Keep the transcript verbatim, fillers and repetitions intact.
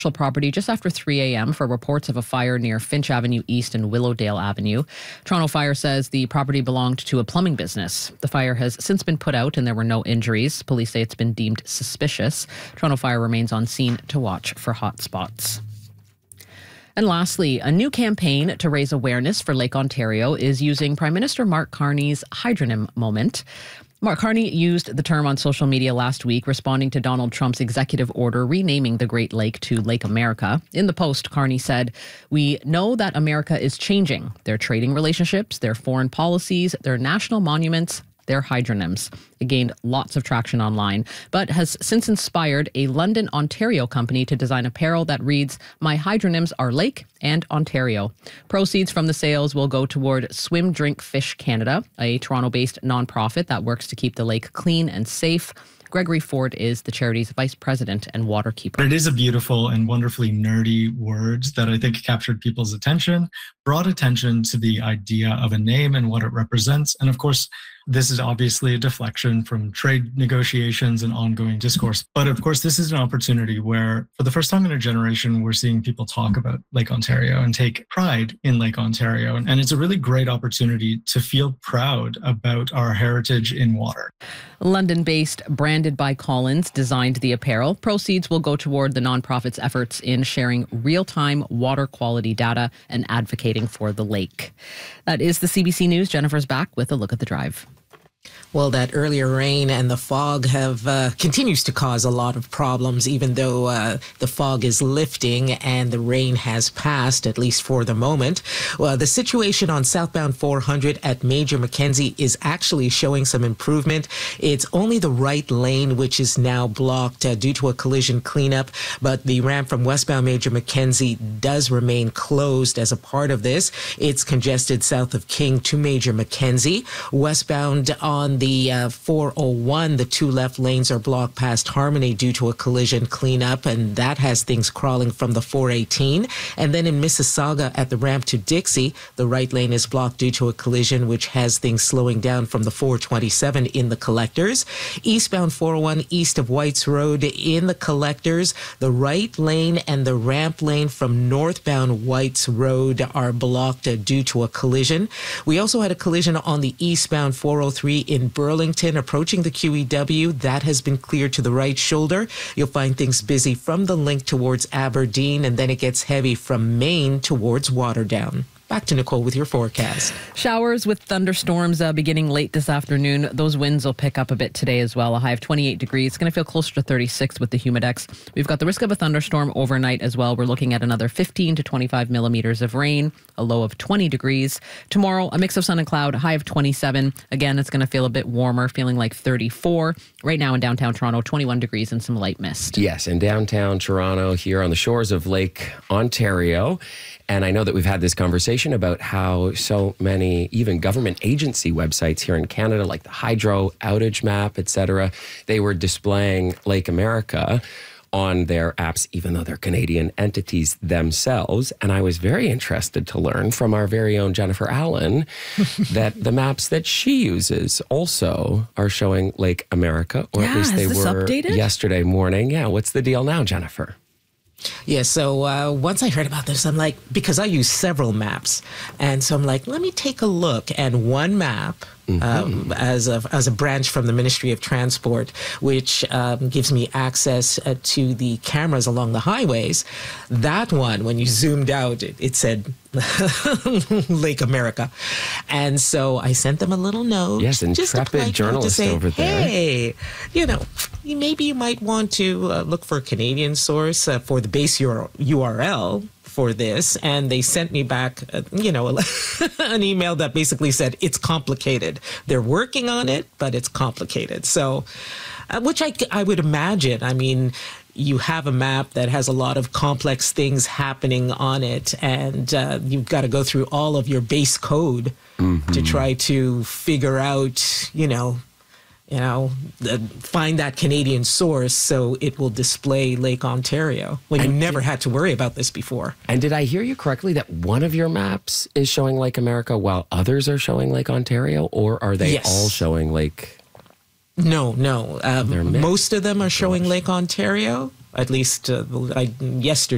property just after three a.m. for reports of a fire near Finch Avenue East and Willowdale Avenue. Toronto Fire says the property belonged to a plumbing business. The fire has since been put out and there were no injuries. Police say it's been deemed suspicious. Toronto Fire remains on scene to watch for hot spots. And lastly, a new campaign to raise awareness for Lake Ontario is using Prime Minister Mark Carney's Hydronym moment. Mark Carney used the term on social media last week, responding to Donald Trump's executive order renaming the Great Lake to Lake America. In the post, Carney said, "We know that America is changing. Their trading relationships, their foreign policies, their national monuments, their hydronyms." It gained lots of traction online, but has since inspired a London, Ontario company to design apparel that reads, "My hydronyms are Lake and Ontario." Proceeds from the sales will go toward Swim Drink Fish Canada, a Toronto-based nonprofit that works to keep the lake clean and safe. Gregory Ford is the charity's vice president and waterkeeper. It is a beautiful and wonderfully nerdy word that I think captured people's attention, brought attention to the idea of a name and what it represents. And of course, this is obviously a deflection from trade negotiations and ongoing discourse. But of course, this is an opportunity where, for the first time in a generation, we're seeing people talk about Lake Ontario and take pride in Lake Ontario. And it's a really great opportunity to feel proud about our heritage in water. London-based Branded by Collins designed the apparel. Proceeds will go toward the nonprofit's efforts in sharing real-time water quality data and advocating for the lake. That is the C B C News. Jennifer's back with a look at the drive. Well, that earlier rain and the fog have uh, continues to cause a lot of problems, even though uh, the fog is lifting and the rain has passed, at least for the moment. Well, the situation on southbound four hundred at Major Mackenzie is actually showing some improvement. It's only the right lane which is now blocked uh, due to a collision cleanup, but the ramp from westbound Major Mackenzie does remain closed as a part of this. It's congested south of King to Major Mackenzie. Westbound on the uh, four oh one, the two left lanes are blocked past Harmony due to a collision cleanup, and that has things crawling from the four eighteen. And then in Mississauga at the ramp to Dixie, the right lane is blocked due to a collision, which has things slowing down from the four twenty-seven in the collectors. Eastbound four oh one east of Whites Road in the collectors, the right lane and the ramp lane from northbound Whites Road are blocked uh, due to a collision. We also had a collision on the eastbound four oh three in Burlington approaching the Q E W. That has been cleared to the right shoulder. You'll find things busy from the link towards Aberdeen, and then it gets heavy from Maine towards Waterdown. Back to Nicole with your forecast. Showers with thunderstorms uh, beginning late this afternoon. Those winds will pick up a bit today as well. A high of twenty-eight degrees. It's going to feel closer to thirty-six with the humidex. We've got the risk of a thunderstorm overnight as well. We're looking at another fifteen to twenty-five millimeters of rain, a low of twenty degrees. Tomorrow, a mix of sun and cloud, high of twenty-seven. Again, it's going to feel a bit warmer, feeling like thirty-four. Right now in downtown Toronto, twenty-one degrees and some light mist. Yes, in downtown Toronto, here on the shores of Lake Ontario. And I know that we've had this conversation about how so many, even government agency websites here in Canada, like the Hydro outage map, et cetera, they were displaying Lake America on their apps, even though they're Canadian entities themselves. And I was very interested to learn from our very own Jennifer Allen that the maps that she uses also are showing Lake America, or yeah, at least they is this were updated? yesterday morning. Yeah, what's the deal now, Jennifer? Yeah, so uh, once I heard about this, I'm like, because I use several maps, and so I'm like, let me take a look. And one map, mm-hmm. um, as a as a branch from the Ministry of Transport, which um, gives me access uh, to the cameras along the highways, that one, when you zoomed out, it, it said Lake America. And so I sent them a little note. Yes, intrepid journalist say, over there. Hey, you know, maybe you might want to uh, look for a Canadian source uh, for the base U R L for this. And they sent me back, uh, you know, an email that basically said, it's complicated. They're working on it, but it's complicated. So, uh, which I, I would imagine, I mean, you have a map that has a lot of complex things happening on it, and uh, you've got to go through all of your base code mm-hmm. to try to figure out, you know, you know, uh, find that Canadian source so it will display Lake Ontario when and you never did, had to worry about this before. And did I hear you correctly that one of your maps is showing Lake America while others are showing Lake Ontario, or are they yes. all showing Lake? No, no. Um, most of them are showing Lake Ontario. At least uh, I, yesterday.